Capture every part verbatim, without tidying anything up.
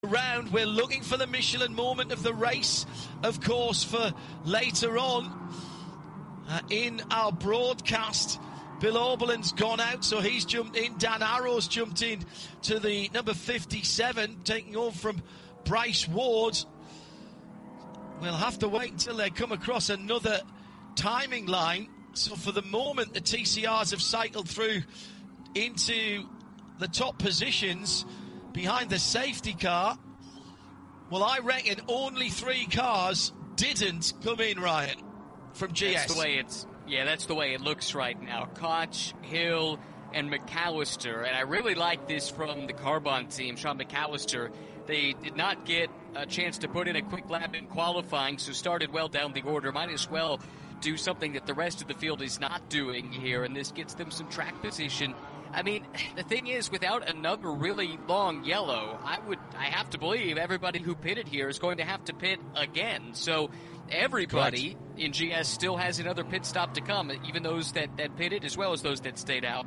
Round, we're looking for the Michelin moment of the race, of course, for later on uh, in our broadcast. Bill Oberlin's gone out, so he's jumped in. Dan Arrow's jumped in to the number fifty-seven, taking over from Bryce Ward. We'll have to wait until they come across another timing line. So for the moment, the T C Rs have cycled through into the top positions behind the safety car. Well, I reckon only three cars didn't come in, Ryan, from G S. That's the way it's, yeah, that's the way it looks right now. Koch, Hill, and McAllister. And I really like this from the Carbon team, Sean McAllister. They did not get a chance to put in a quick lap in qualifying, so started well down the order. Might as well do something that the rest of the field is not doing here, and this gets them some track position. I mean, the thing is, without another really long yellow, I would, I have to believe everybody who pitted here is going to have to pit again. So everybody Correct. in G S still has another pit stop to come, even those that, that pitted as well as those that stayed out.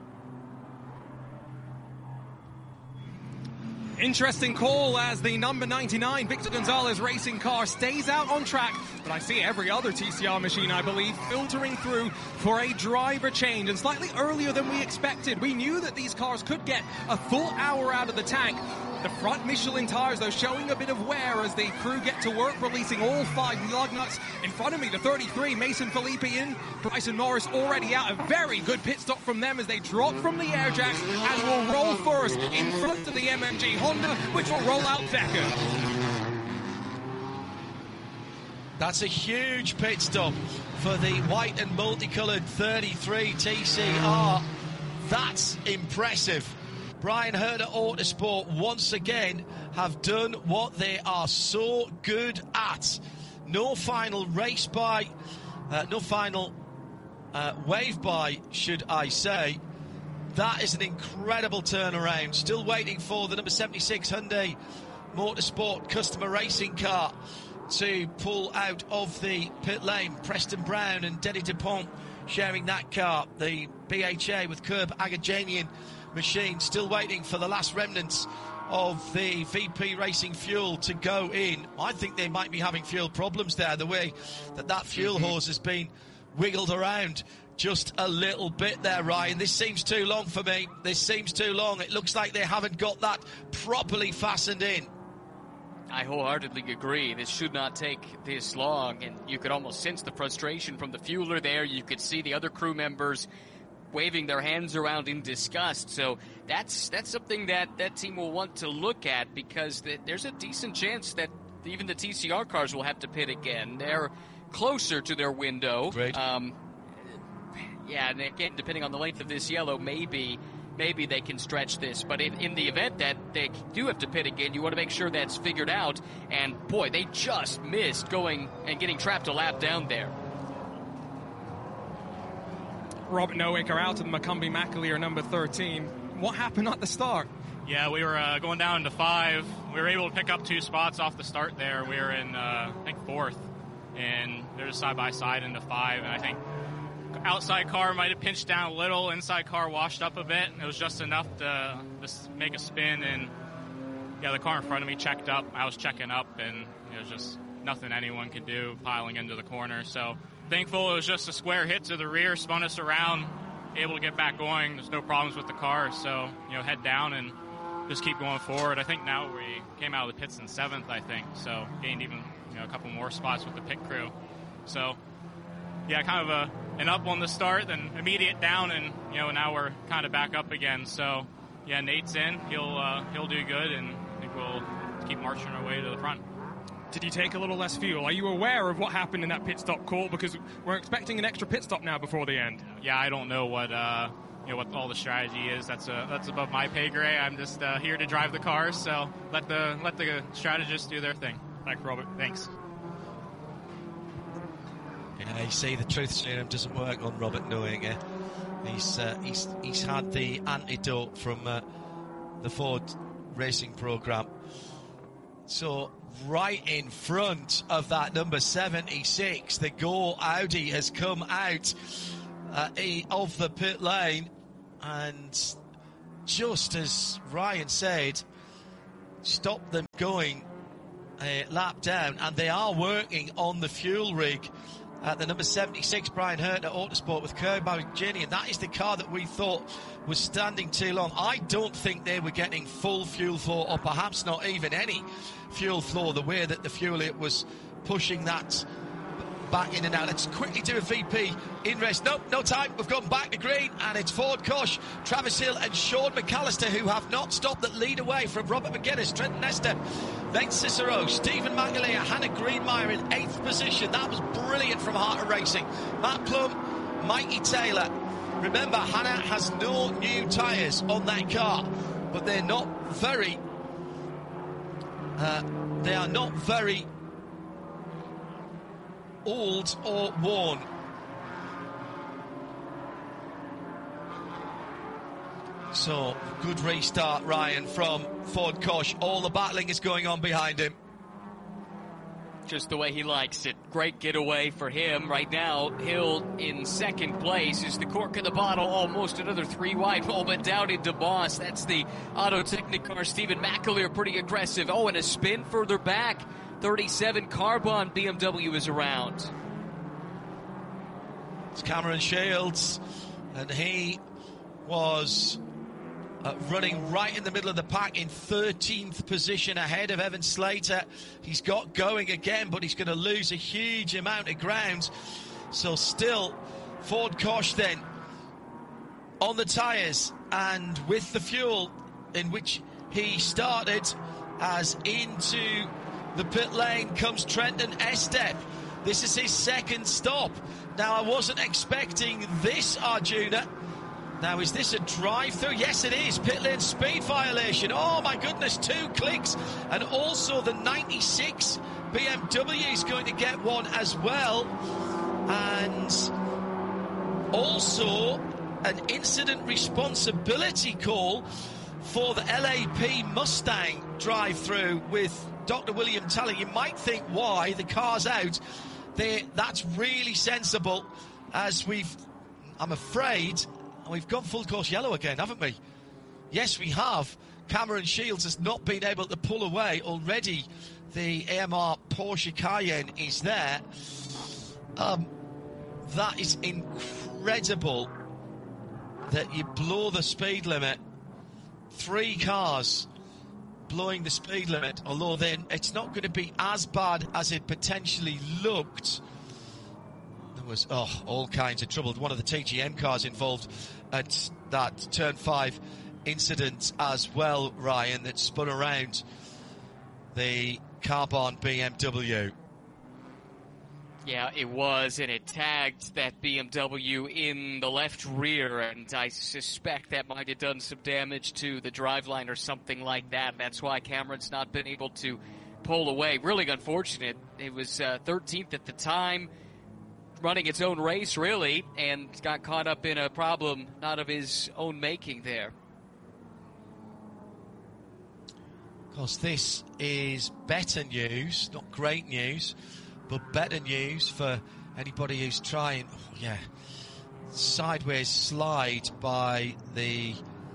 Interesting call as the number ninety-nine Victor Gonzalez racing car stays out on track, but I see every other T C R machine, I believe, filtering through for a driver change, and slightly earlier than we expected. We knew that these cars could get a full hour out of the tank. The front Michelin tires, though, showing a bit of wear as the crew get to work, releasing all five lug nuts. In front of me, the thirty-three, Mason Felipe in. Bryson Morris already out. A very good pit stop from them as they drop from the air jacks and will roll first in front of the M M G Honda, which will roll out second. That's a huge pit stop for the white and multicoloured thirty-three T C R. That's impressive. Brian Herder Autosport once again have done what they are so good at. No final race by, uh, no final uh, wave by, should I say. That is an incredible turnaround. Still waiting for the number seventy-six Hyundai Motorsport customer racing car to pull out of the pit lane. Preston Brown and Denny DuPont sharing that car. The B H A with Curb Agajanian machine still waiting for the last remnants of the V P Racing fuel to go in. I think they might be having fuel problems there, the way that that fuel mm-hmm. hose has been wiggled around just a little bit there, Ryan. This seems too long for me. This seems too long. It looks like they haven't got that properly fastened in. I wholeheartedly agree. This should not take this long, and you could almost sense the frustration from the fueler there. You could see the other crew members waving their hands around in disgust. So that's that's something that that team will want to look at, because th- there's a decent chance that even the T C R cars will have to pit again. They're closer to their window. Great. Um, yeah, and again, depending on the length of this yellow, maybe maybe they can stretch this. But in, in the event that they do have to pit again, you want to make sure that's figured out. And boy, they just missed going and getting trapped a lap down there. Robert Nowick are out of the Macumbi McAleer number thirteen. What happened at the start? Yeah, we were uh, going down to five. We were able to pick up two spots off the start there. We were in, uh, I think, fourth. And they're just side by side into five. And I think outside car might have pinched down a little. Inside car washed up a bit. It was just enough to just make a spin. And, yeah, the car in front of me checked up. I was checking up. And it was just nothing anyone could do piling into the corner. So thankful it was just a square hit to the rear, spun us around, able to get back going. There's no problems with the car, so, you know, head down and just keep going forward. I think now we came out of the pits in seventh, I think, so gained even, you know, a couple more spots with the pit crew. So, yeah, kind of a, an up on the start, then immediate down, and, you know, now we're kind of back up again. So, yeah, Nate's in. He'll, uh, he'll do good, and I think we'll keep marching our way to the front. Did you take a little less fuel? Are you aware of what happened in that pit stop call? Because we're expecting an extra pit stop now before the end. Yeah, I don't know what uh, you know what all the strategy is. That's a, that's above my pay grade. I'm just uh, here to drive the cars, so let the let the strategists do their thing. Thanks, Robert. Thanks. Yeah, you see, the truth serum doesn't work on Robert Nowick. Eh? He's uh, he's he's had the antidote from uh, the Ford racing program. So right in front of that number seventy-six, the Go Audi has come out uh, of the pit lane, and just as Ryan said, stop them going a lap down, and they are working on the fuel rig at the number seventy-six Brian Herter Autosport with Kirby Ginny, and that is the car that we thought was standing too long. I don't think they were getting full fuel flow, or perhaps not even any fuel flow, the way that the fuel it was pushing that back in and out. Let's quickly do a V P in race. Nope, no time. We've gone back to green, and it's Ford Koch, Travis Hill and Sean McAllister who have not stopped, that lead away from Robert McGuinness, Trenton Nesta, Nate Cicero, Stephen McAleer, Hannah Greenmeyer in eighth position. That was brilliant from Heart of Racing. Matt Plum, Mikey Taylor. Remember, Hannah has no new tyres on that car, but they're not very uh, they are not very old or worn. So, good restart, Ryan, from Ford Koch. All the battling is going on behind him. Just the way he likes it. Great getaway for him. Right now, Hill in second place is the cork in the bottle. Almost another three wide moment down into Moss. That's the Auto Technic car. Stephen McAleer pretty aggressive. Oh, and a spin further back. thirty-seven Carbon B M W is around. It's Cameron Shields, and he was uh, running right in the middle of the pack in thirteenth position ahead of Evan Slater. He's got going again, but he's going to lose a huge amount of ground. So still, Ford Koch then on the tyres and with the fuel in which he started, as into the pit lane comes Trenton Estep. This is his second stop. Now, I wasn't expecting this, Arjuna. Now, is this a drive-through? Yes, it is. Pit lane speed violation. Oh, my goodness, two clicks. And also the ninety-six B M W is going to get one as well. And also an incident responsibility call for the L A P Mustang drive-through with Doctor William Talley. You might think, why? The car's out. They, that's really sensible, as we've, I'm afraid, we've gone full course yellow again, haven't we? Yes, we have. Cameron Shields has not been able to pull away. Already the A M R Porsche Cayenne is there. Um, that is incredible that you blow the speed limit. Three cars blowing the speed limit, although then it's not going to be as bad as it potentially looked. There was oh all kinds of trouble. One of the T G M cars involved at that turn five incident as well, Ryan, that spun around the Carbon B M W. Yeah, it was, and it tagged that B M W in the left rear, and I suspect that might have done some damage to the driveline or something like that. That's why Cameron's not been able to pull away. Really unfortunate. It was uh, thirteenth at the time, running its own race, really, and got caught up in a problem not of his own making there. Of course, this is better news, not great news, but better news for anybody who's trying, oh yeah, sideways slide by the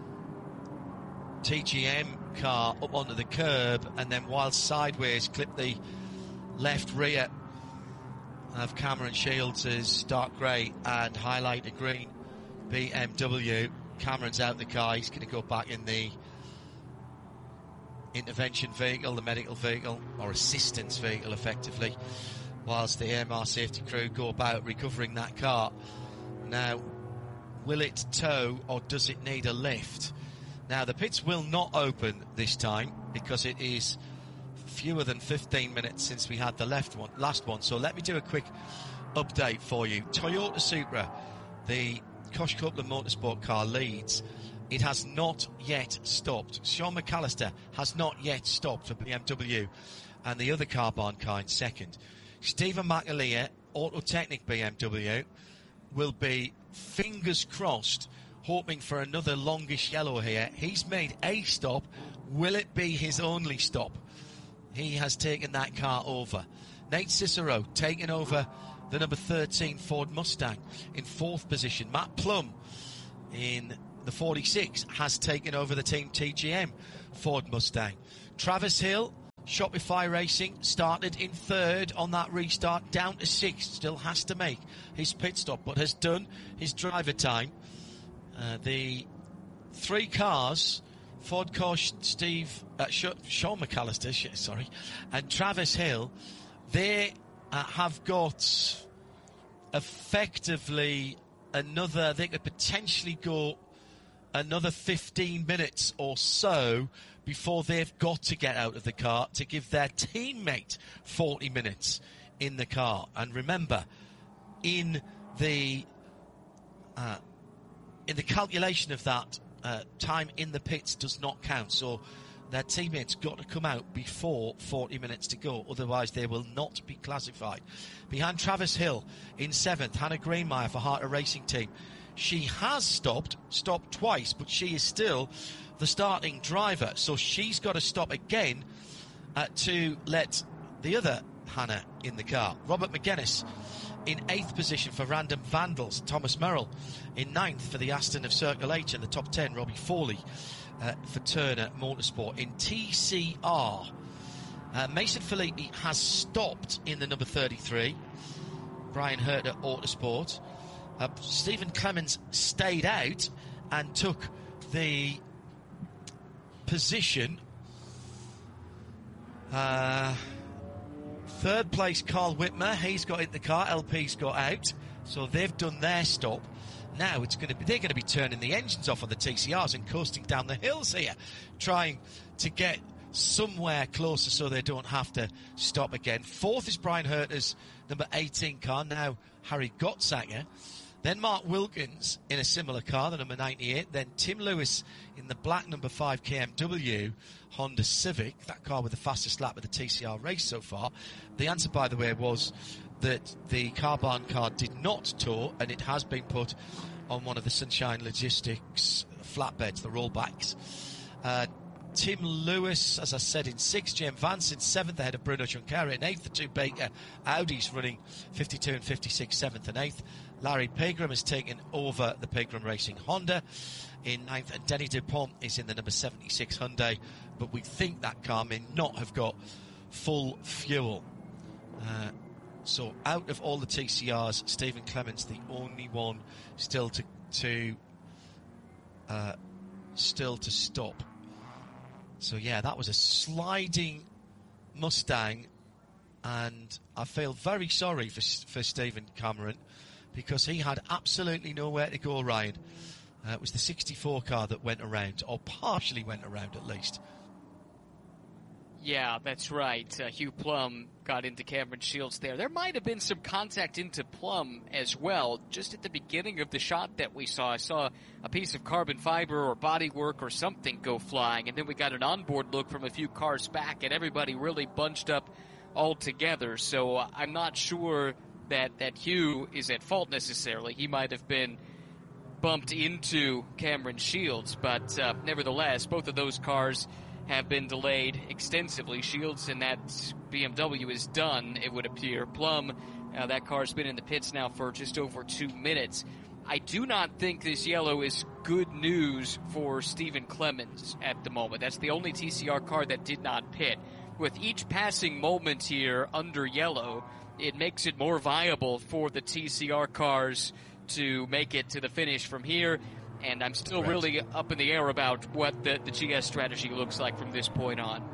T G M car up onto the curb, and then while sideways clip the left rear of Cameron Shields' dark grey and highlighter green B M W. Cameron's out the car. He's going to go back in the intervention vehicle, the medical vehicle, or assistance vehicle, effectively, whilst the A M R safety crew go about recovering that car. Now, will it tow or does it need a lift? Now, the pits will not open this time because it is fewer than fifteen minutes since we had the left one, last one. So let me do a quick update for you. Toyota Supra, the Koch Copeland Motorsport car, leads. It has not yet stopped. Sean McAllister has not yet stopped for B M W, and the other Carbon car in second. Stephen McAleer, Auto Technic B M W, will be, fingers crossed, hoping for another longish yellow here. He's made a stop. Will it be his only stop? He has taken that car over. Nate Cicero taking over the number thirteen Ford Mustang in fourth position. Matt Plum in the forty-six has taken over the Team T G M Ford Mustang. Travis Hill, Shopify Racing, started in third on that restart, down to sixth. Still has to make his pit stop, but has done his driver time. Uh, the three cars, Ford Kosh, Steve, uh, Sean McAllister, sorry, and Travis Hill, they uh, have got effectively another, they could potentially go another fifteen minutes or so before they've got to get out of the car to give their teammate forty minutes in the car. And remember, in the uh, in the calculation of that, uh, time in the pits does not count. So their teammates got to come out before forty minutes to go, otherwise they will not be classified. Behind Travis Hill in seventh, Hannah Greenmeyer for Harter Racing Team. She has stopped, stopped twice, but she is still the starting driver, so she's got to stop again uh, to let the other Hannah in the car. Robert McGuinness in eighth position for Random Vandals. Thomas Merrill in ninth for the Aston of Circle H. In the top ten, Robbie Foley uh, for Turner Motorsport. In T C R, uh, Mason Filippi has stopped in the number thirty-three. Brian Herter Autosport. Uh, Stephen Clemens stayed out and took the position. Uh, third place, Carl Whitmer. He's got in the car. L P's got out. So they've done their stop. Now it's going to be, they're going to be turning the engines off on the T C Rs and coasting down the hills here, trying to get somewhere closer so they don't have to stop again. Fourth is Brian Herter's number eighteen car. Now Harry Gottsacker. Then Mark Wilkins in a similar car, the number ninety-eight. Then Tim Lewis in the black number five K M W Honda Civic, that car with the fastest lap of the T C R race so far. The answer, by the way, was that the Carbahn car did not tow, and it has been put on one of the Sunshine Logistics flatbeds, the rollbacks. Uh, Tim Lewis, as I said, in sixth. James Vance in seventh, ahead of Bruno Junqueira. In eighth, the two Baker Audis running fifty-two and fifty-six, seventh and eighth. Larry Pegram has taken over the Pegram Racing Honda in ninth, and Denny Dupont is in the number seventy-six Hyundai, but we think that car may not have got full fuel. Uh, so out of all the T C Rs, Stephen Clements, the only one still to to uh, still to stop. So yeah, that was a sliding Mustang, and I feel very sorry for for Stephen Cameron, because he had absolutely nowhere to go, Ryan. Uh, it was the sixty-four car that went around, or partially went around at least. Yeah, that's right. Uh, Hugh Plum got into Cameron Shields there. There might have been some contact into Plum as well. Just at the beginning of the shot that we saw, I saw a piece of carbon fiber or bodywork or something go flying, and then we got an onboard look from a few cars back, and everybody really bunched up all together. So uh, I'm not sure that, that Hugh is at fault necessarily. He might have been bumped into Cameron Shields, but uh, nevertheless, both of those cars have been delayed extensively. Shields and that B M W is done, it would appear. Plum, uh, that car's been in the pits now for just over two minutes. I do not think this yellow is good news for Stephen Clemens at the moment. That's the only T C R car that did not pit. With each passing moment here under yellow, it makes it more viable for the T C R cars to make it to the finish from here. And I'm still Correct. really up in the air about what the, the G S strategy looks like from this point on.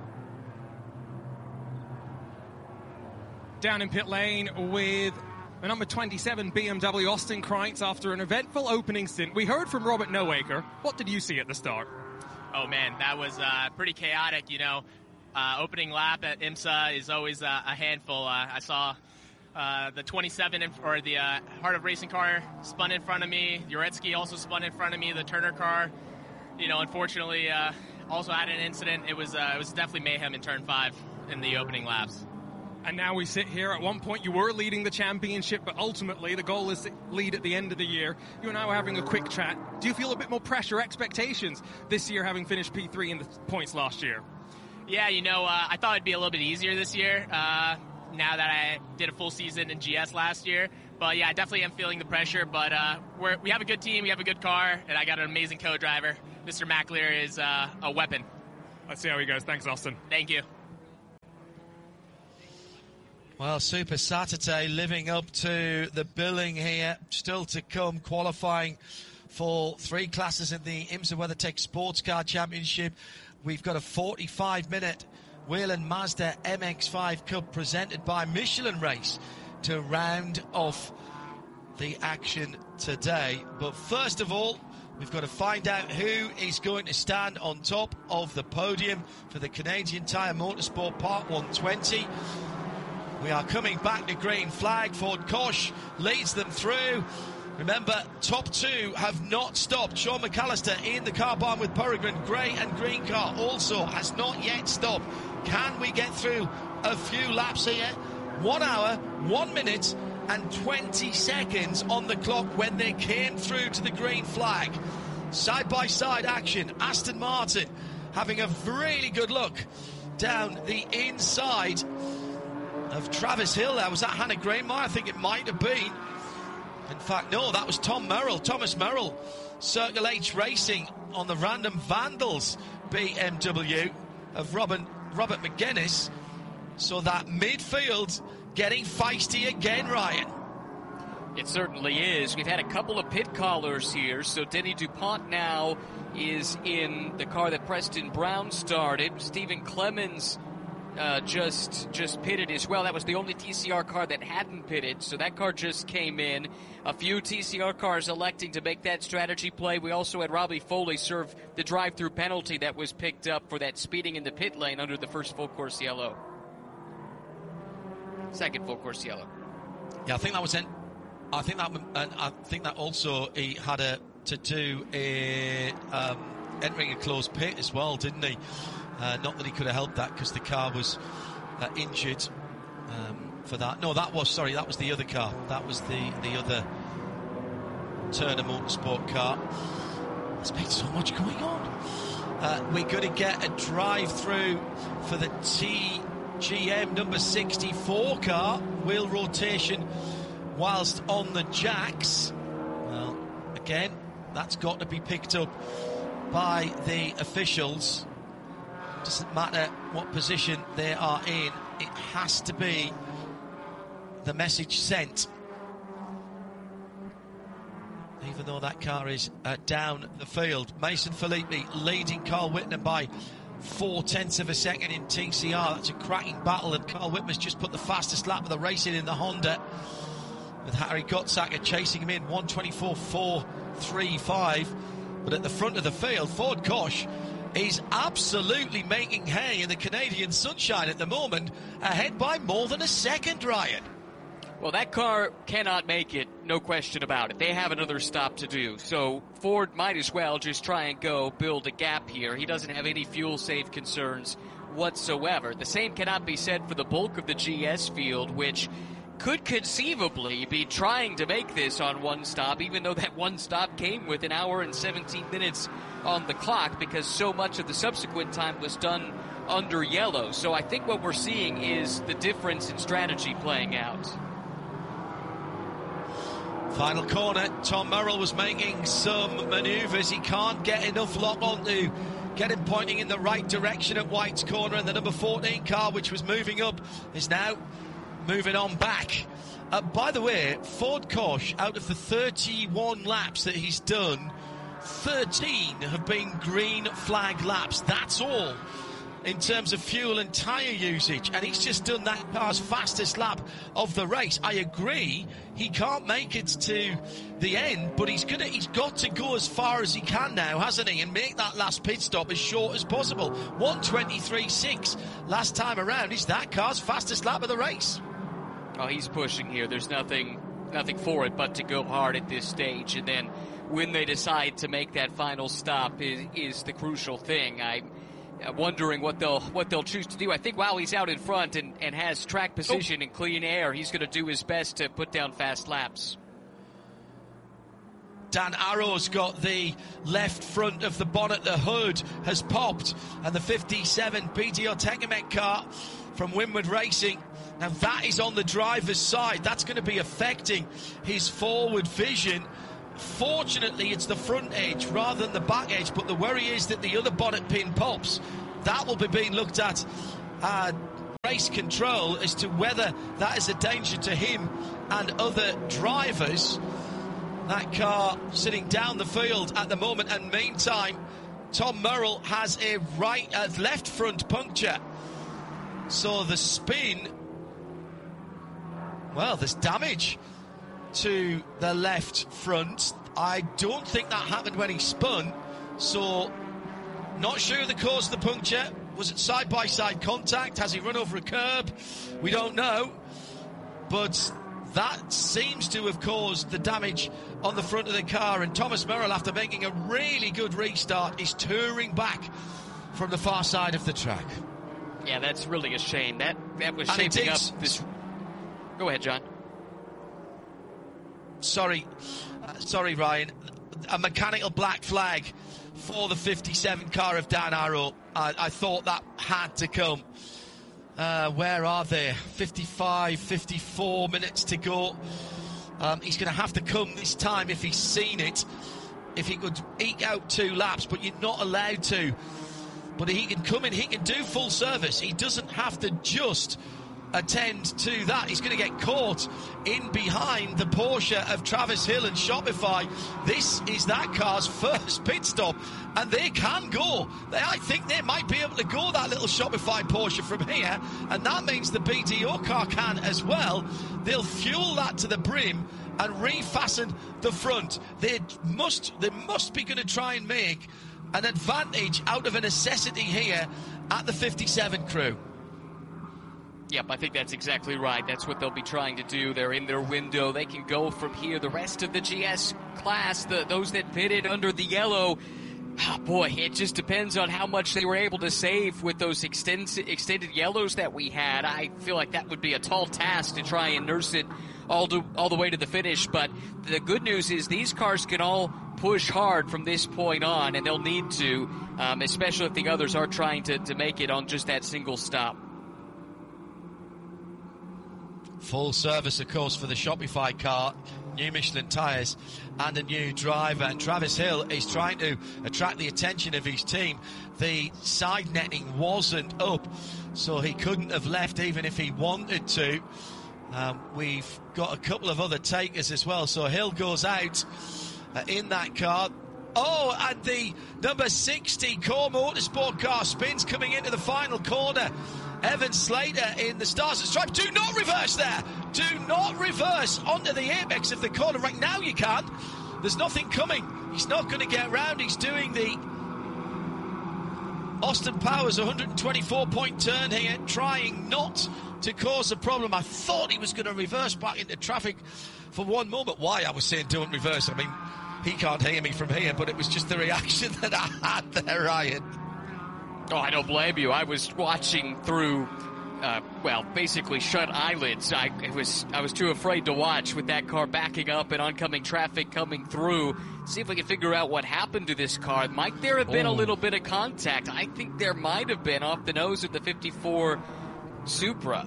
Down in pit lane with the number twenty-seven B M W, Austin Kreitz, after an eventful opening stint. We heard from Robert Noaker. What did you see at the start? Oh, man, that was uh, pretty chaotic, you know. Uh, opening lap at IMSA is always uh, a handful. Uh, I saw uh, the twenty-seven, in, or the uh, Heart of Racing car spun in front of me. Uretsky also spun in front of me. The Turner car, you know, unfortunately uh, also had an incident. It was uh, it was definitely mayhem in turn five in the opening laps. And now we sit here. At one point you were leading the championship, but ultimately the goal is to lead at the end of the year. You and I were having a quick chat. Do you feel a bit more pressure, expectations this year, having finished P three in the points last year? Yeah, you know, uh, I thought it'd be a little bit easier this year, uh, now that I did a full season in G S last year. But yeah, I definitely am feeling the pressure, but uh, we're, we have a good team, we have a good car, and I got an amazing co-driver. Mister McAleer is uh, a weapon. Let's see how he goes. Thanks, Austin. Thank you. Well, Super Saturday living up to the billing here. Still to come, qualifying for three classes in the IMSA WeatherTech Sports Car Championship. We've got a forty-five minute Whelen Mazda M X five Cup presented by Michelin race to round off the action today. But first of all, we've got to find out who is going to stand on top of the podium for the Canadian Tire Motorsport Part one twenty. We are coming back to green flag. Ford Koch leads them through. Remember, top two have not stopped. Sean McAllister in the car barn with Peregrine. Grey and green car also has not yet stopped. Can we get through a few laps here? One hour, one minute and twenty seconds on the clock when they came through to the green flag. Side-by-side action. Aston Martin having a really good look down the inside of Travis Hill. There was that Hannah Greenmeyer? I think it might have been. In fact, no, that was Tom Merrill, Thomas Merrill, Circle H Racing on the Random Vandals B M W of Robin, Robert McGuinness. So that midfield getting feisty again, Ryan. It certainly is. We've had a couple of pit callers here. So Denny DuPont now is in the car that Preston Brown started. Stephen Clemens Uh, just just pitted as well. That was the only T C R car that hadn't pitted, so that car just came in. A few T C R cars electing to make that strategy play. We also had Robbie Foley serve the drive-through penalty that was picked up for that speeding in the pit lane under the first full course yellow. Second full course yellow. Yeah, I think that was in. I think that, and I think that also he had a to do a um, entering a closed pit as well, didn't he? Uh, not that he could have helped that because the car was uh, injured um, for that. No, that was, sorry, that was the other car. That was the, the other Turner Motorsport car. There's been so much going on. Uh, we're going to get a drive-through for the T G M number sixty-four car. Wheel rotation whilst on the jacks. Well, again, that's got to be picked up by the officials. Doesn't matter what position they are in, it has to be the message sent. Even though that car is uh, down the field. Mason Filippi leading Carl Whitner by four tenths of a second in T C R. That's a cracking battle, and Carl Whitmer's just put the fastest lap of the race in in the Honda, with Harry Gottsacker chasing him in one twenty-four four thirty-five. But at the front of the field, Ford Koch is absolutely making hay in the Canadian sunshine at the moment, ahead by more than a second, Ryan. Well, that car cannot make it, no question about it. They have another stop to do, so Ford might as well just try and go build a gap here. He doesn't have any fuel-save concerns whatsoever. The same cannot be said for the bulk of the G S field, which could conceivably be trying to make this on one stop, even though that one stop came with an hour and seventeen minutes on the clock, because so much of the subsequent time was done under yellow. So I think what we're seeing is the difference in strategy playing out. Final corner, Tom Merrill was making some manoeuvres. He can't get enough lock on to get him pointing in the right direction at White's corner, and the number fourteen car, which was moving up, is now moving on back. Uh, by the way, Ford Koch, out of the thirty-one laps that he's done, thirteen have been green flag laps. That's all in terms of fuel and tyre usage, and he's just done that car's fastest lap of the race. I agree, he can't make it to the end, but he's gonna he's got to go as far as he can now, hasn't he, and make that last pit stop as short as possible. one twenty-three point six last time around is that car's fastest lap of the race. Oh, he's pushing here. There's nothing nothing for it but to go hard at this stage, and then when they decide to make that final stop is, is the crucial thing. I'm wondering what they'll what they'll choose to do. I think while he's out in front and, and has track position oh. and clean air, he's going to do his best to put down fast laps. Dan Arrow's got the left front of the bonnet. The hood has popped, and the fifty-seven B T O Technomec car from Winward Racing, now that is on the driver's side. That's going to be affecting his forward vision. Fortunately, it's the front edge rather than the back edge, but the worry is that the other bonnet pin pops. that will be being looked at uh, race control as to whether that is a danger to him and other drivers. That car sitting down the field at the moment, and meantime Tom Murrell has a right uh, left front puncture, so the spin, well, there's damage to the left front. I don't think that happened when he spun, so not sure the cause of the puncture. Was it side-by-side contact? Has he run over a curb? We don't know, but that seems to have caused the damage on the front of the car, and Thomas Murrell, after making a really good restart, is touring back from the far side of the track. Yeah, that's really a shame. That that was And shaping is, up this... Go ahead, John. Sorry, uh, sorry, Ryan. A mechanical black flag for the fifty-seven car of Dan Arrow. I, I thought that had to come. Uh, where are they? fifty-five, fifty-four minutes to go. Um, he's going to have to come this time if he's seen it. If he could eke out two laps, but you're not allowed to. But he can come in, he can do full service. He doesn't have to just attend to that. He's going to get caught in behind the Porsche of Travis Hill and Shopify. This is that car's first pit stop, and they can go. They, I think they might be able to go that little Shopify Porsche from here, and that means the B D O car can as well. They'll fuel that to the brim and refasten the front. They must, they must be going to try and make an advantage out of a necessity here at the fifty-seven crew. Yep, I think that's exactly right. That's what they'll be trying to do. They're in their window. They can go from here. The rest of the G S class, the, those that pitted under the yellow, oh boy, it just depends on how much they were able to save with those extend, extended yellows that we had. I feel like that would be a tall task to try and nurse it all, to, all the way to the finish. But the good news is these cars can all push hard from this point on, and they'll need to, um, especially if the others are trying to, to make it on just that single stop. Full service, of course, for the Shopify car, new Michelin tyres and a new driver. And Travis Hill is trying to attract the attention of his team. The side netting wasn't up, so he couldn't have left even if he wanted to. Um, we've got a couple of other takers as well, so Hill goes out uh, in that car. Oh, and the number sixty Core Motorsport car spins coming into the final corner. Evan Slater in the Stars and Stripes. Do not reverse there. Do not reverse onto the apex of the corner. Right now you can. There's nothing coming. He's not going to get round. He's doing the Austin Powers one twenty-four point turn here, trying not to cause a problem. I thought he was going to reverse back into traffic for one moment. Why I was saying don't reverse. I mean, he can't hear me from here, but it was just the reaction that I had there, Ryan. Oh, I don't blame you. I was watching through, uh, well, basically shut eyelids. I it was I was too afraid to watch with that car backing up and oncoming traffic coming through. See if I can figure out what happened to this car. Might there have been oh. a little bit of contact? I think there might have been off the nose of the fifty-four Supra.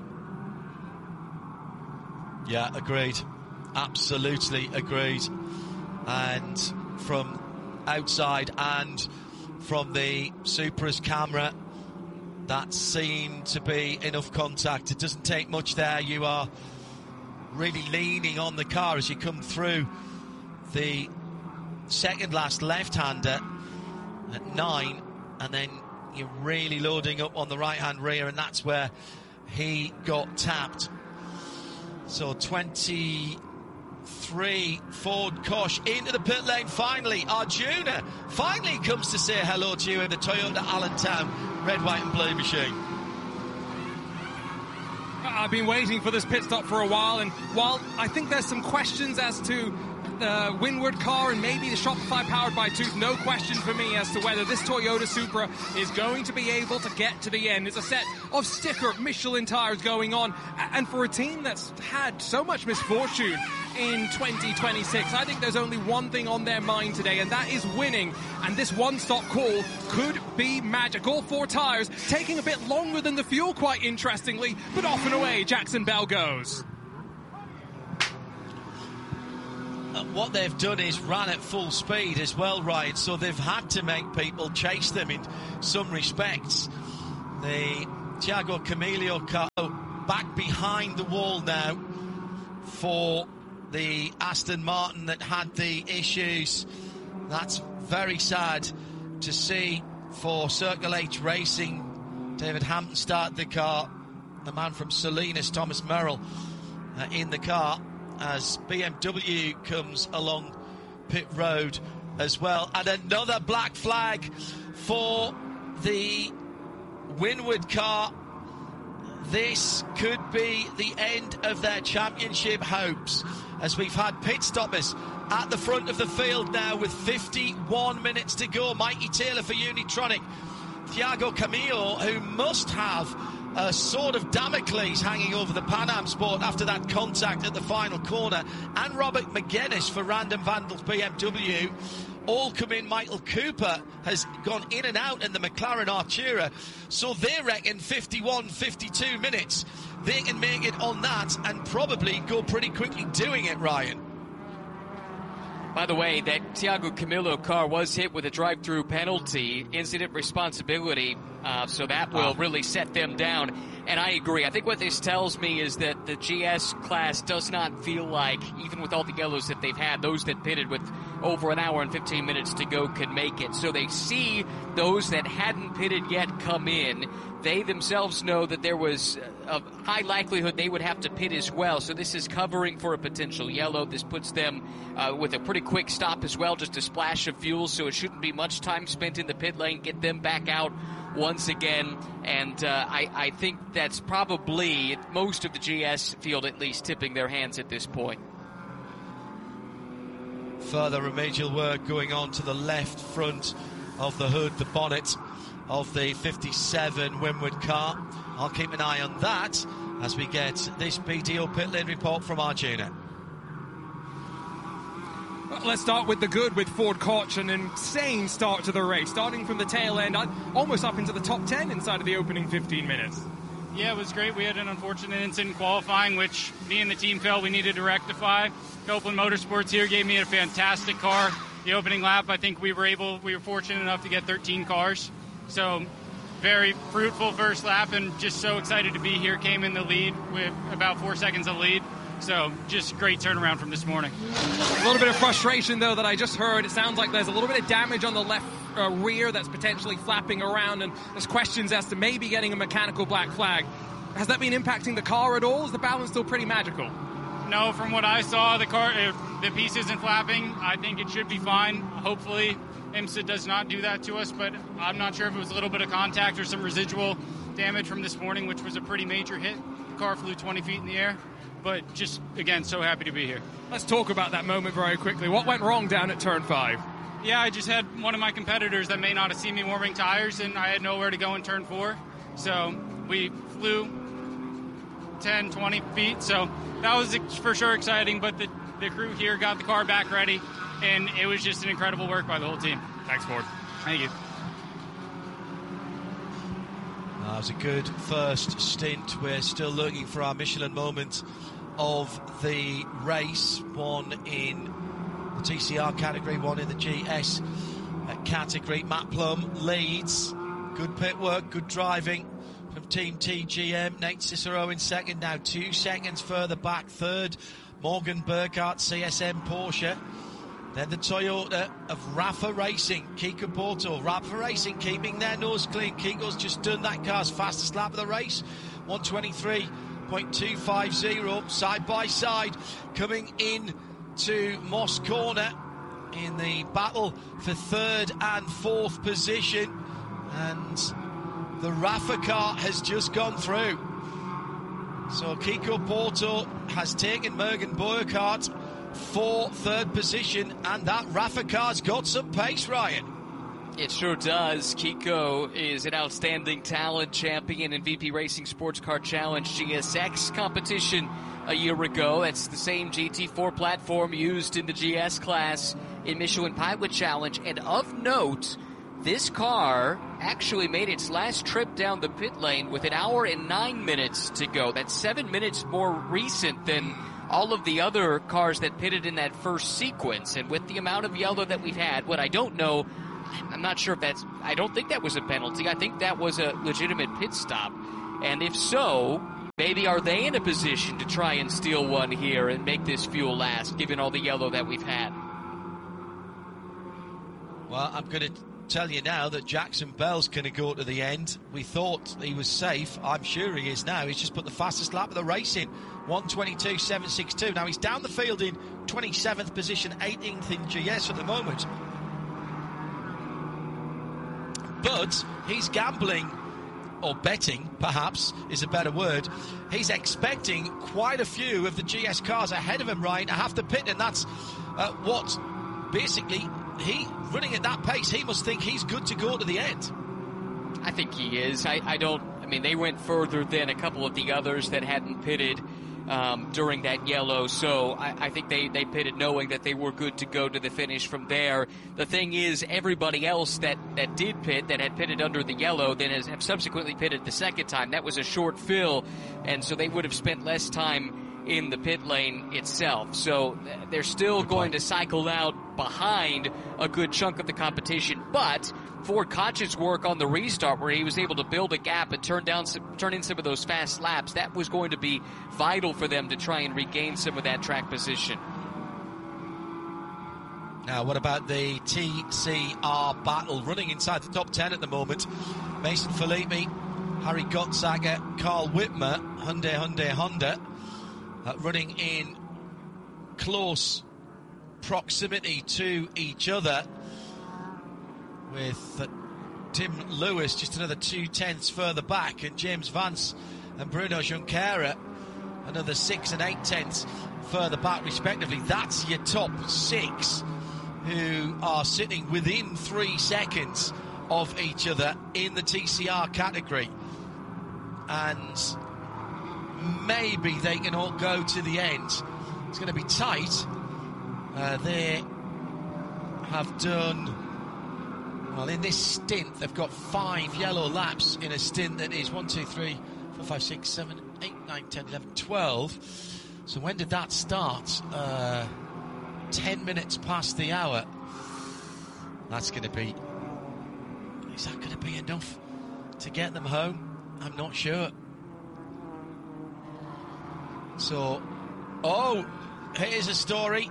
Yeah, agreed. Absolutely agreed. And from outside and from the Supra's camera, that seemed to be enough contact. It doesn't take much there. You are really leaning on the car as you come through the second last left-hander at nine, and then you're really loading up on the right-hand rear, and that's where he got tapped. So twenty-three Ford Kosh into the pit lane finally. Arjuna finally comes to say hello to you in the Toyota Allentown red, white and blue machine. I've been waiting for this pit stop for a while, and while I think there's some questions as to the Windward car and maybe the Shopify powered by Tooth, no question for me as to whether this Toyota Supra is going to be able to get to the end. It's a set of sticker Michelin tires going on, and for a team that's had so much misfortune in twenty twenty-six, I think there's only one thing on their mind today, and that is winning. And this one-stop call could be magic. All four tires taking a bit longer than the fuel, quite interestingly, but off and away Jackson Bell goes. What they've done is ran at full speed as well, Ryan, so they've had to make people chase them in some respects. The Thiago Camilo car back behind the wall now for the Aston Martin that had the issues. That's very sad to see for Circle H Racing. David Hampton started the car, the man from Salinas, Thomas Merrill, uh, in the car as B M W comes along pit road as well. And another black flag for the Winward car. This could be the end of their championship hopes, as we've had pit stoppers at the front of the field now with fifty-one minutes to go. Mikey Taylor for Unitronic. Thiago Camilo, who must have a sword of Damocles hanging over the Pan Am Sport after that contact at the final corner, and Robert McGuinness for Random Vandals B M W. All come in. Michael Cooper has gone in and out in the McLaren Artura, so they reckon fifty-one, fifty-two minutes they can make it on that and probably go pretty quickly doing it, Ryan. By the way, that Thiago Camilo car was hit with a drive-through penalty, incident responsibility, uh, so that will really set them down. And I agree. I think what this tells me is that the G S class does not feel like, even with all the yellows that they've had, those that pitted with over an hour and fifteen minutes to go can make it. So they see those that hadn't pitted yet come in. They themselves know that there was a high likelihood they would have to pit as well. So this is covering for a potential yellow. This puts them uh, with a pretty quick stop as well, just a splash of fuel. So it shouldn't be much time spent in the pit lane. Get them back out once again. And uh, I, I think that's probably most of the G S field at least tipping their hands at this point. Further remedial work going on to the left front of the hood, the bonnet of the fifty-seven Winward car. I'll keep an eye on that as we get this P T O pit lane report from Arjuna. Well, let's start with the good with Ford Koch. An insane start to the race, starting from the tail end, almost up into the top ten inside of the opening fifteen minutes. Yeah, it was great. We had an unfortunate incident qualifying, which me and the team felt we needed to rectify. Copeland Motorsports here gave me a fantastic car. The opening lap, I think we were able, we were fortunate enough to get thirteen cars. So very fruitful first lap, and just so excited to be here. Came in the lead with about four seconds of lead. So just great turnaround from this morning. A little bit of frustration, though, that I just heard. It sounds like there's a little bit of damage on the left uh, rear that's potentially flapping around, and there's questions as to maybe getting a mechanical black flag. Has that been impacting the car at all? Is the balance still pretty magical? No, from what I saw, the car, if the piece isn't flapping, I think it should be fine. Hopefully IMSA does not do that to us, but I'm not sure if it was a little bit of contact or some residual damage from this morning, which was a pretty major hit. The car flew twenty feet in the air. But just, again, so happy to be here. Let's talk about that moment very quickly. What went wrong down at turn five? Yeah, I just had one of my competitors that may not have seen me warming tires, and I had nowhere to go in turn four. So we flew ten, twenty feet. So that was for sure exciting, but the, the crew here got the car back ready, and it was just an incredible work by the whole team. Thanks, Ford. Thank you. That was a good first stint. We're still looking for our Michelin moment of the race. One in the T C R category, one in the G S category. Matt Plum leads. Good pit work, good driving from Team T G M. Nate Cicero in second, now two seconds further back. Third, Morgan Burkhardt, C S M Porsche. Then the Toyota of Rafa Racing, Kiko Porto. Rafa Racing keeping their nose clean. Kiko's just done that car's fastest lap of the race, one twenty-three point two five zero, side by side, coming in to Moss Corner in the battle for third and fourth position. And the Rafa car has just gone through. So Kiko Porto has taken Morgan Burkhardt for third position, and that Rafa car's got some pace, Ryan. It sure does. Kiko is an outstanding talent, champion in V P Racing Sports Car Challenge G S X competition a year ago. That's the same G T four platform used in the G S class in Michelin Pilot Challenge. And of note, this car actually made its last trip down the pit lane with an hour and nine minutes to go. That's seven minutes more recent than all of the other cars that pitted in that first sequence. And with the amount of yellow that we've had, what I don't know I'm not sure if that's, I don't think that was a penalty. I think that was a legitimate pit stop. And if so, maybe are they in a position to try and steal one here and make this fuel last, given all the yellow that we've had? Well, I'm going to tell you now that Jackson Bell's going to go to the end. We thought he was safe. I'm sure he is now. He's just put the fastest lap of the race in, one twenty-two seven sixty-two. Now he's down the field in twenty-seventh position, eighteenth in G S at the moment. But he's gambling, or betting, perhaps, is a better word. He's expecting quite a few of the G S cars ahead of him, Ryan, to have to pit, and that's uh, what, basically, he, running at that pace, he must think he's good to go to the end. I think he is. I, I don't, I mean, they went further than a couple of the others that hadn't pitted um, during that yellow, so I, I think they, they pitted knowing that they were good to go to the finish from there. The thing is, everybody else that, that did pit, that had pitted under the yellow, then has, have subsequently pitted the second time. That was a short fill, and so they would have spent less time in the pit lane itself. So they're still going to cycle out behind a good chunk of the competition. But Ford Koch's work on the restart, where he was able to build a gap and turn down some, turn in some of those fast laps, that was going to be vital for them to try and regain some of that track position. Now, what about the T C R battle running inside the top ten at the moment? Mason Filippi, Harry Gottsager, Carl Whitmer, Hyundai Hyundai Honda, uh, running in close proximity to each other, with uh, Tim Lewis just another two tenths further back, and James Vance and Bruno Junqueira another six and eight tenths further back respectively. That's your top six, who are sitting within three seconds of each other in the T C R category, and maybe they can all go to the end. It's going to be tight. Uh, they have done, well, in this stint, they've got five yellow laps in a stint that is one, two, three, four, five, six, seven, eight, nine, ten, eleven, twelve. So when did that start? Uh, ten minutes past the hour. That's going to be, is that going to be enough to get them home? I'm not sure. So, oh, here's a story.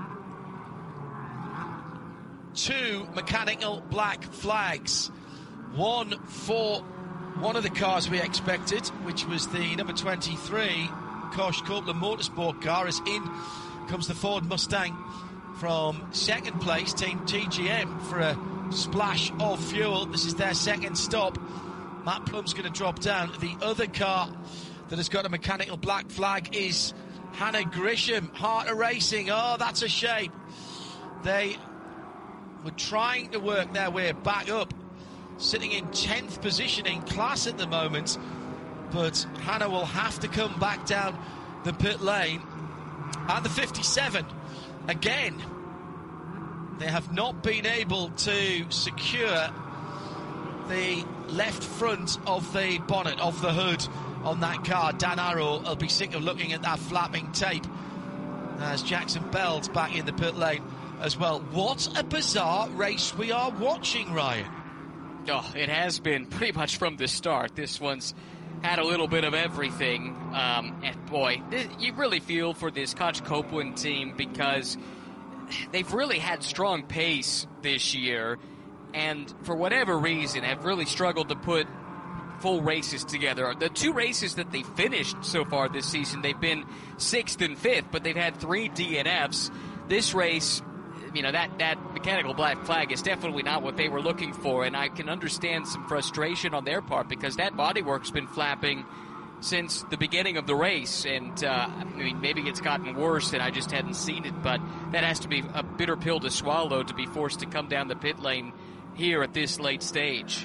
Two mechanical black flags. One for one of the cars we expected, which was the number twenty-three Koch Copeland Motorsport car, as in comes the Ford Mustang from second place, Team T G M, for a splash of fuel. This is their second stop. Matt Plum's going to drop down. The other car that has got a mechanical black flag is Hannah Grisham, Heart of Racing. Oh, that's a shame. They were trying to work their way back up, sitting in tenth position in class at the moment, but Hannah will have to come back down the pit lane. And the fifty-seven, again, they have not been able to secure the left front of the bonnet, of the hood on that car. Dan Arrow will be sick of looking at that flapping tape as Jackson Bell's back in the pit lane as well. What a bizarre race we are watching, Ryan. Oh, it has been pretty much from the start. This one's had a little bit of everything. Um, and boy, th- you really feel for this Koch Copeland team, because they've really had strong pace this year, and for whatever reason have really struggled to put full races together. The two races that they finished so far this season, they've been sixth and fifth, but they've had three D N Fs. This race, you know, that, that mechanical black flag is definitely not what they were looking for, and I can understand some frustration on their part, because that bodywork's been flapping since the beginning of the race, and uh, I mean, maybe it's gotten worse and I just hadn't seen it, but that has to be a bitter pill to swallow, to be forced to come down the pit lane here at this late stage.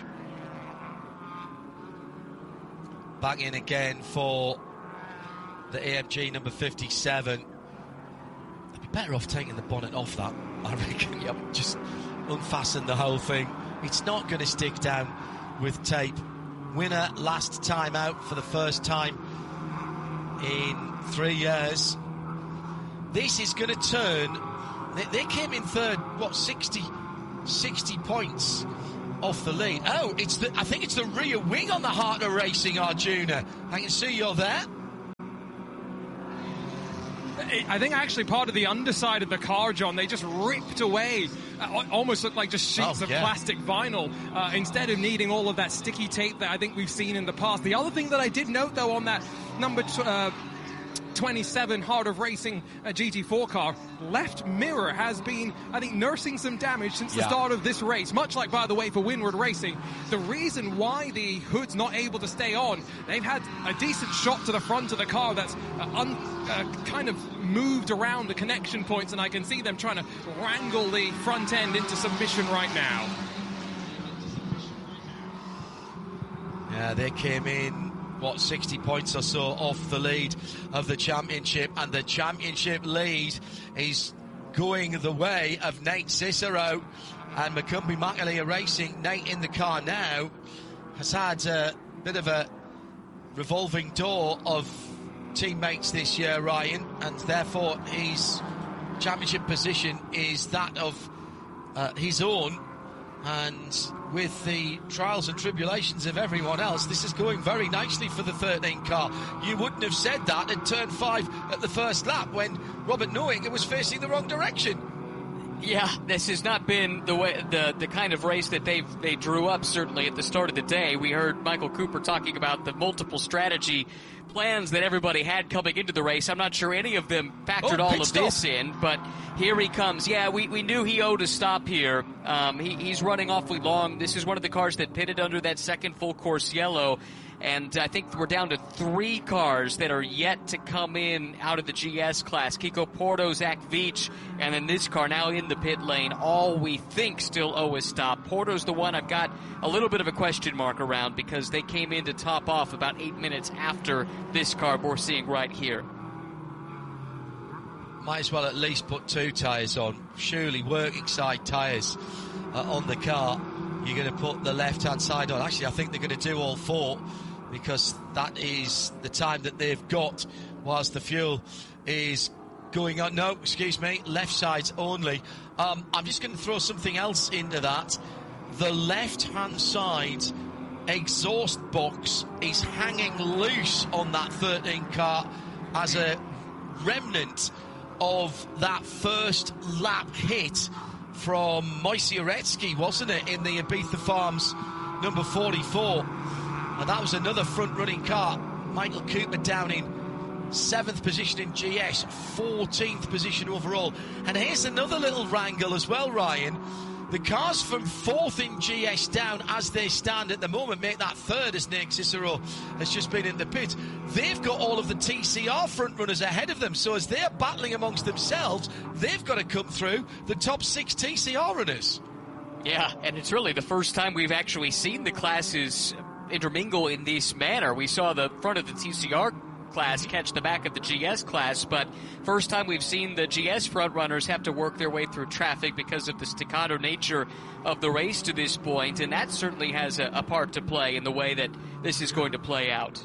Back in again for the A M G number fifty-seven. They'd be better off taking the bonnet off that, I reckon. Yep. Just unfasten the whole thing. It's not going to stick down with tape. Winner last time out for the first time in three years. This is going to turn. They, they came in third, what, sixty, sixty points off the lead. Oh, it's the I think it's the rear wing on the Heart of Racing, Arjuna. I can see you're there. I think actually part of the underside of the car, John, they just ripped away, uh, almost looked like just sheets oh, of yeah. plastic vinyl, uh, instead of needing all of that sticky tape that I think we've seen in the past. The other thing that I did note, though, on that number t- uh, twenty-seven Heart of Racing uh, G T four car, left mirror has been, I think, nursing some damage since the yeah. start of this race, much like, by the way, for Windward Racing. The reason why the hood's not able to stay on, they've had a decent shot to the front of the car that's uh, un, uh, kind of moved around the connection points, and I can see them trying to wrangle the front end into submission right now. Yeah, they came in, what, sixty points or so off the lead of the championship, and the championship lead is going the way of Nate Cicero and Macumbi Makalia Racing. Nate in the car now has had a bit of a revolving door of teammates this year, Ryan, and therefore his championship position is that of uh, his own. And with the trials and tribulations of everyone else, this is going very nicely for the thirteen car. You wouldn't have said that at turn five at the first lap when Robert Nowinger was facing the wrong direction. Yeah, this has not been the way the the kind of race that they they drew up. Certainly at the start of the day, we heard Michael Cooper talking about the multiple strategy plans that everybody had coming into the race. I'm not sure any of them factored oh, all of stop. this in, but here he comes. Yeah, we, we knew he owed a stop here. Um, he, he's running awfully long. This is one of the cars that pitted under that second full course yellow. And I think we're down to three cars that are yet to come in out of the G S class. Kiko Porto, Zach Veach, and then this car now in the pit lane. All we think still owe a stop. Porto's the one I've got a little bit of a question mark around because they came in to top off about eight minutes after this car we're seeing right here. Might as well at least put two tyres on. Surely working side tyres uh, on the car. You're going to put the left-hand side on. Actually, I think they're going to do all four, because that is the time that they've got whilst the fuel is going on. No, excuse me, left sides only. Um, I'm just going to throw something else into that. The left-hand side exhaust box is hanging loose on that thirteen car as a remnant of that first lap hit from Moise Uretsky, wasn't it, in the Ibiza Farms number forty-four. And that was another front-running car. Michael Cooper down in seventh position in G S, fourteenth position overall. And here's another little wrangle as well, Ryan. The cars from fourth in G S down as they stand at the moment make that third, as Nick Cicero has just been in the pit. They've got all of the T C R front runners ahead of them, so as they're battling amongst themselves, they've got to come through the top six T C R runners. Yeah, and it's really the first time we've actually seen the classes intermingle in this manner. We saw the front of the T C R class catch the back of the G S class, but first time we've seen the G S front runners have to work their way through traffic because of the staccato nature of the race to this point, and that certainly has a, a part to play in the way that this is going to play out.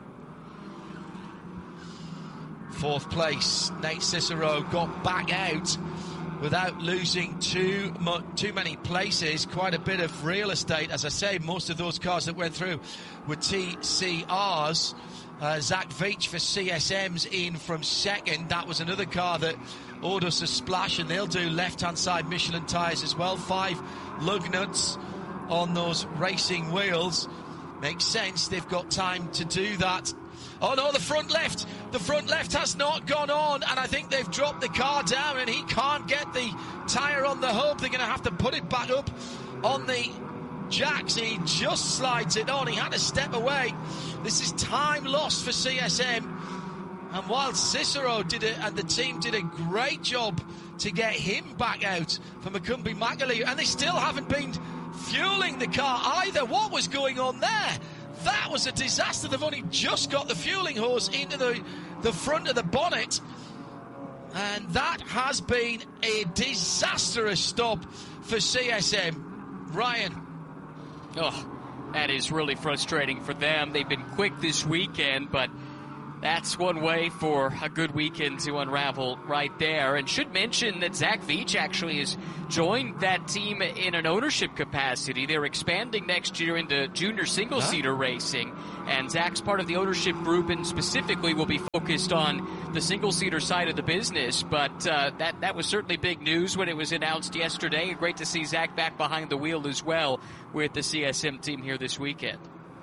Fourth place, Nate Cicero got back out without losing too much, too many places. Quite a bit of real estate. As I say, most of those cars that went through were T C Rs. Uh, Zach Veach for C S Ms in from second. That was another car that owed us a splash, and they'll do left-hand side Michelin tyres as well. Five lug nuts on those racing wheels. Makes sense. They've got time to do that. Oh no, the front left. The front left has not gone on, and I think they've dropped the car down, and he can't get the tyre on the hub. They're going to have to put it back up on the jacks. He just slides it on. He had to step away. This is time lost for C S M. And while Cicero did it, and the team did a great job to get him back out for Macumbi Makalia, and they still haven't been fueling the car either. What was going on there? That was a disaster. They've only just got the fueling hose into the, the front of the bonnet. And that has been a disastrous stop for C S M. Ryan. Oh, that is really frustrating for them. They've been quick this weekend, but That's one way for a good weekend to unravel right there. And should mention that Zach Veach actually has joined that team in an ownership capacity. They're expanding next year into junior single-seater huh? racing. And Zach's part of the ownership group and specifically will be focused on the single-seater side of the business. But uh, that, that was certainly big news when it was announced yesterday. And great to see Zach back behind the wheel as well with the C S M team here this weekend.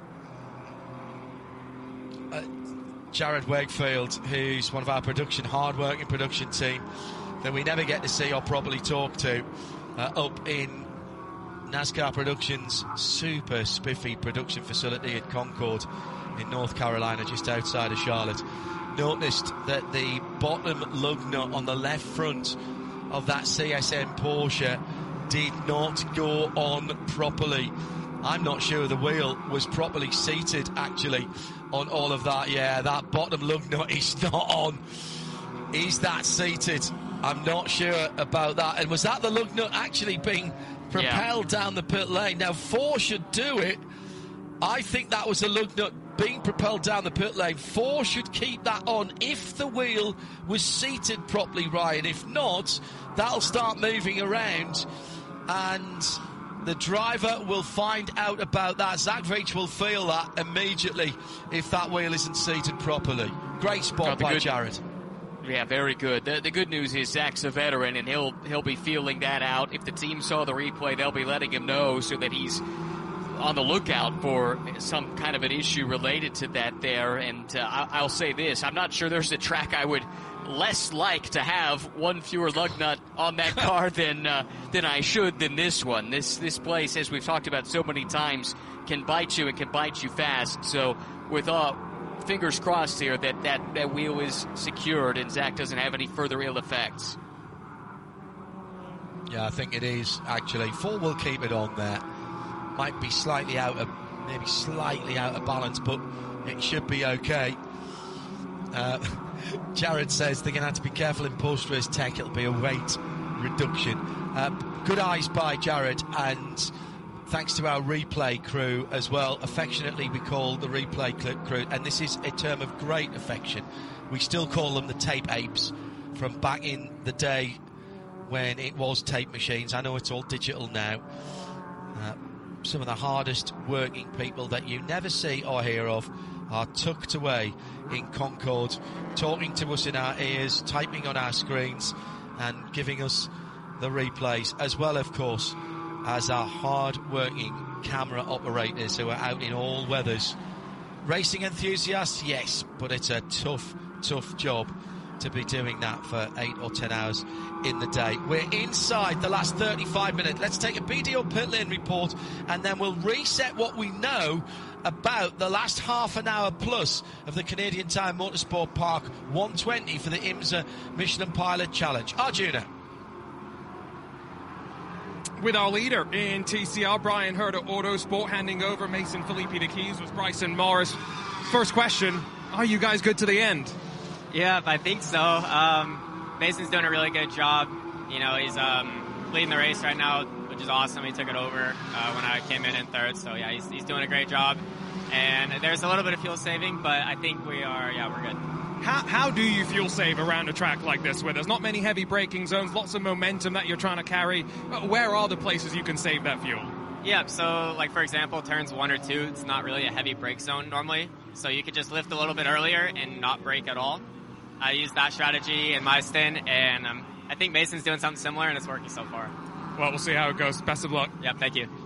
Uh, Jared Wakefield, who's one of our production, hard-working production team that we never get to see or properly talk to, uh, up in NASCAR Productions' super spiffy production facility at Concord in North Carolina, just outside of Charlotte, noticed that the bottom lug nut on the left front of that C S M Porsche did not go on properly. I'm not sure the wheel was properly seated, actually, on all of that. Yeah, that bottom lug nut is not on. Is that seated? I'm not sure about that. And was that the lug nut actually being propelled yeah. down the pit lane? Now, four should do it. I think that was a lug nut being propelled down the pit lane. Four should keep that on if the wheel was seated properly, Ryan. If not, that'll start moving around, and the driver will find out about that. Zach Veach will feel that immediately if that wheel isn't seated properly. Great spot by good, Jared. Yeah, very good. The, the good news is Zach's a veteran, and he'll he'll be feeling that out. If the team saw the replay, they'll be letting him know so that he's on the lookout for some kind of an issue related to that there. And uh, I, I'll say this, I'm not sure there's a track I would less like to have one fewer lug nut on that car than uh, than I should than this one. This this place, as we've talked about so many times, can bite you and can bite you fast. So with uh, fingers crossed here that, that that wheel is secured and Zach doesn't have any further ill effects. Yeah, I think it is, actually. Four will keep it on there. Might be slightly out of, maybe slightly out of balance, but it should be okay. Uh, Jared says they're going to have to be careful in post-race tech. It'll be a weight reduction. Uh, good eyes by Jared, and thanks to our replay crew as well. Affectionately, we call the replay crew, and this is a term of great affection. We still call them the tape apes from back in the day when it was tape machines. I know it's all digital now. Uh, some of the hardest working people that you never see or hear of are tucked away in Concord, talking to us in our ears, typing on our screens, and giving us the replays, as well, of course, as our hard-working camera operators who are out in all weathers. Racing enthusiasts, yes, but it's a tough, tough job to be doing that for eight or ten hours in the day. We're inside the last thirty-five minutes. Let's take a B D O pit lane report, and then we'll reset what we know about the last half an hour plus of the Canadian Tire Motorsport Park one twenty for the IMSA Michelin Pilot Challenge. Arjuna. With our leader in T C R, Brian Herta Autosport, handing over Mason Filippi the keys with Bryson Morris. First question, are you guys good to the end? Yeah, I think so. Um, Mason's doing a really good job. You know, he's um, leading the race right now, which is awesome. He took it over uh, when I came in in third. So, yeah, he's, he's doing a great job. And there's a little bit of fuel saving, but I think we are, yeah, we're good. How, how do you fuel save around a track like this where there's not many heavy braking zones, lots of momentum that you're trying to carry? Where are the places you can save that fuel? Yeah, so like for example, turns one or two, it's not really a heavy brake zone normally. So you could just lift a little bit earlier and not brake at all. I used that strategy in my stint, and um, I think Mason's doing something similar, and it's working so far. Well, we'll see how it goes. Best of luck. Yeah, thank you.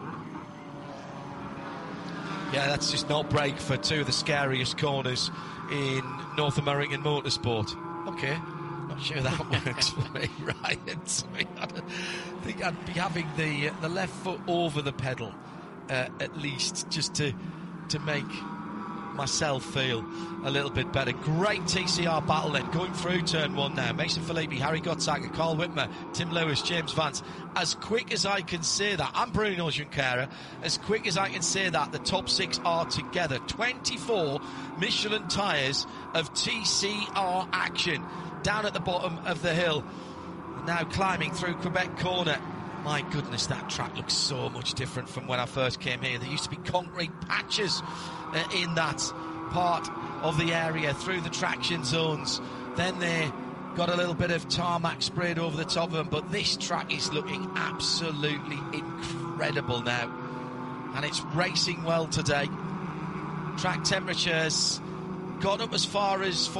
Yeah, that's just not brake for two of the scariest corners in North American motorsport. Okay, not sure that works for me, Ryan. So I think I'd be having the uh, the left foot over the pedal uh, at least, just to to make myself feel a little bit better. Great T C R battle then, going through turn one now. Mason Filippi, Harry Gottsaka, Carl Whitmer, Tim Lewis, James Vance. As quick as I can say that, I'm Bruno Junqueira, as quick as I can say that, the top six are together. twenty-four Michelin tyres of T C R action down at the bottom of the hill. Now climbing through Quebec Corner. My goodness, that track looks so much different from when I first came here. There used to be concrete patches uh, in that part of the area through the traction zones. Then they got a little bit of tarmac sprayed over the top of them, but this track is looking absolutely incredible now, and it's racing well today. Track temperatures got up as far as